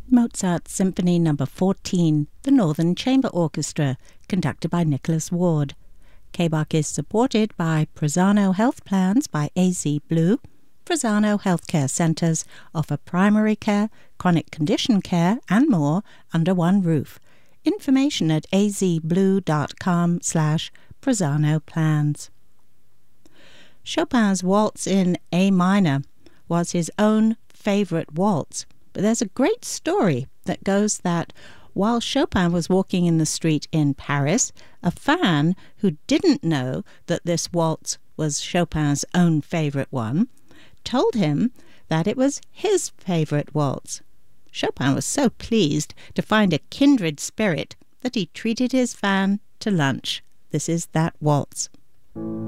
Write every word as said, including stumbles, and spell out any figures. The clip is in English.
Mozart Symphony Number fourteen, the Northern Chamber Orchestra, conducted by Nicholas Ward. K B O C is supported by Prozano Health Plans by A Z Blue. Prozano Healthcare Centres offer primary care, chronic condition care, and more under one roof. Information at azblue.com slash Prozano Plans. Chopin's Waltz in A minor was his own favourite waltz, but there's a great story that goes that while Chopin was walking in the street in Paris, a fan who didn't know that this waltz was Chopin's own favourite one told him that it was his favourite waltz. Chopin was so pleased to find a kindred spirit that he treated his fan to lunch. This is that waltz.